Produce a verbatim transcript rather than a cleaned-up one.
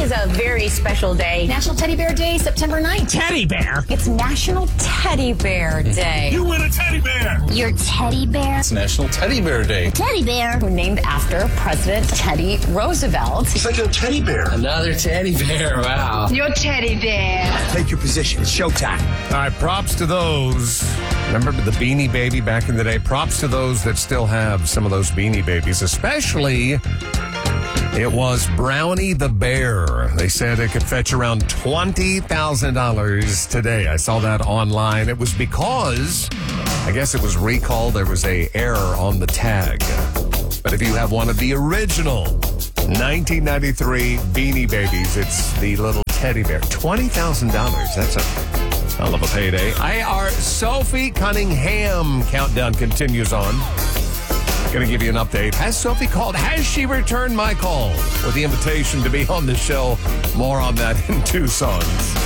is a very special day. National Teddy Bear Day, September ninth. Teddy bear? It's National Teddy Bear Day. You win a teddy bear. Your teddy bear? It's National Teddy Bear Day. Teddy bear. Named after President Teddy Roosevelt. It's like a teddy bear. Another teddy bear, wow. Your teddy bear. Take your position. It's showtime. All right, props to those. Remember the Beanie Baby back in the day? Props to those that still have some of those Beanie Babies, especially it was Brownie the Bear. They said it could fetch around twenty thousand dollars today. I saw that online. It was because, I guess it was recalled. There was a error on the tag. But if you have one of the original nineteen ninety-three Beanie Babies, it's the little teddy bear. twenty thousand dollars. That's a hell of a payday. I, our Sophie Cunningham countdown continues on. Going to give you an update. Has Sophie called? Has she returned my call with the invitation to be on the show? More on that in two songs.